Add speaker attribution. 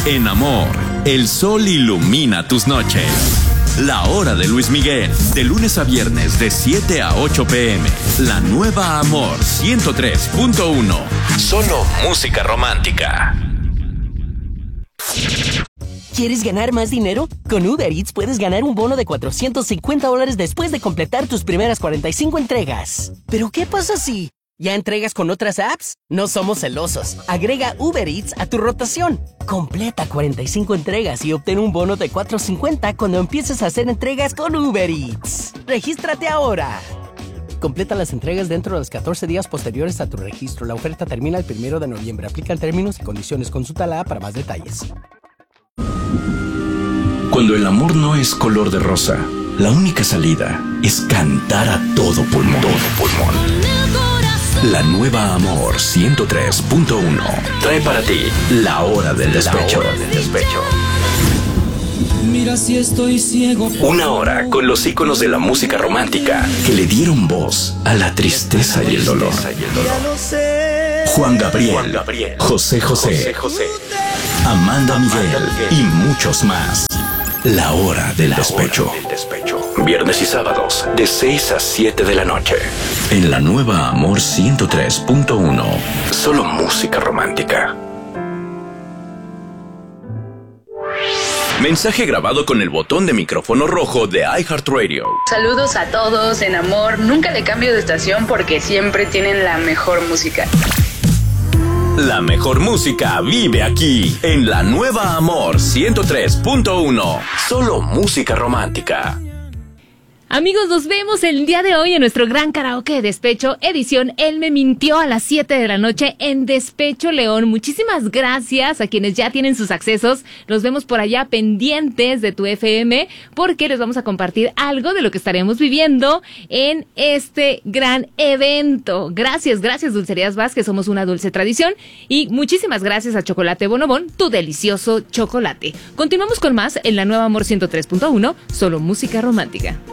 Speaker 1: En Amor, el sol ilumina tus noches. La hora de Luis Miguel, de lunes a viernes de 7 a 8 p.m. La nueva Amor 103.1. Solo música romántica.
Speaker 2: ¿Quieres ganar más dinero? Con Uber Eats puedes ganar un bono de $450 después de completar tus primeras 45 entregas. ¿Pero qué pasa si ya entregas con otras apps? No somos celosos. Agrega Uber Eats a tu rotación. Completa 45 entregas y obtén un bono de $450 cuando empieces a hacer entregas con Uber Eats. ¡Regístrate ahora! Completa las entregas dentro de los 14 días posteriores a tu registro. La oferta termina el 1 de noviembre. Aplican términos y condiciones. Consulta la app para más detalles.
Speaker 1: Cuando el amor no es color de rosa, la única salida es cantar a todo pulmón. La nueva Amor 103.1 trae para ti la hora del despecho.
Speaker 3: Mira si estoy ciego.
Speaker 1: Una hora con los íconos de la música romántica que le dieron voz a la tristeza y el dolor. Juan Gabriel, José José, Amanda Miguel y muchos más. La hora del despecho. Viernes y sábados de 6 a 7 de la noche. En la nueva Amor 103.1. Solo música romántica. Mensaje grabado con el botón de micrófono rojo de iHeartRadio.
Speaker 4: Saludos a todos en Amor. Nunca le cambio de estación porque siempre tienen la mejor música.
Speaker 1: La mejor música vive aquí, en la nueva Amor 103.1. Solo música romántica.
Speaker 5: Amigos, nos vemos el día de hoy en nuestro gran karaoke de despecho, edición Él me mintió, a las 7 de la noche en Despecho León. Muchísimas gracias a quienes ya tienen sus accesos. Nos vemos por allá pendientes de tu FM porque les vamos a compartir algo de lo que estaremos viviendo en este gran evento. Gracias Dulcerías Vázquez, somos una dulce tradición. Y muchísimas gracias a Chocolate Bonobón, tu delicioso chocolate. Continuamos con más en la nueva Amor 103.1, solo música romántica.